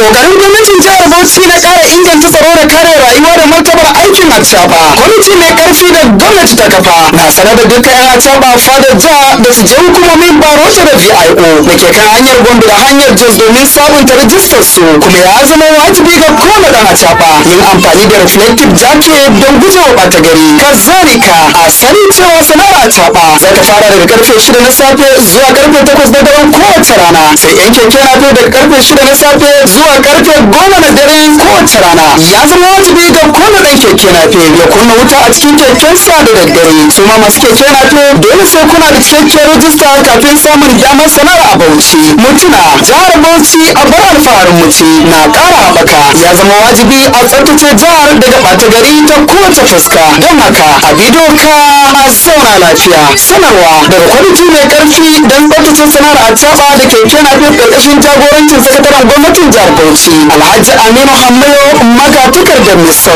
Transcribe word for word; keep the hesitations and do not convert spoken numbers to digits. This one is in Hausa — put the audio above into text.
kokarin gwamnatin jihar Bauchi na ƙara inganta tsaro da kare rayuwa da martabar aikin acaba. Kwamiti mai ƙarfi da gwamnati ta kafa na sanar da dukkan yan acaba fadar jiha da su je hukumomin barota da V I O da ke kan hanyar Gombe da hanyar Jos domin sabunta rajistar su, kuma ya zama wajibi ga kowane ɗan acaba yin amfani da reflective jacket don gujewa ɓata gari. Kazalika a sani cewa sana'ar acaba za ta fara daga karfe shida na safe zuwa karfe takwas na daren kowace rana, sai yan keke nafe daga karfe shida na safe zuwa karfe goma na dare kowace rana. Ya zama wajibi ga kowane ɗan keke nafe ya kunna wuta a cikin kekensa da daddare. Su ma masu keke nafe dole sai kuna da cikakkiyar rajista kafin samun damar sana'ar a Bauchi. Mutuna jihar Bauchi a bar alfaharin muci na ƙara haɓaka. Ya zama wajibi a tsaftace jihar daga ɓata gari ta kowace fuska. Don haka a bidiyo ka a zauna lafiya. Sanarwa daga kwamiti mai ƙarfi don tsaftace sana'ar acaba da keke nafe ƙarƙashin jagorancin sakataren gwamnatin jihar Bauchi Alhaji Aminu Hamayo magatakardar Misau.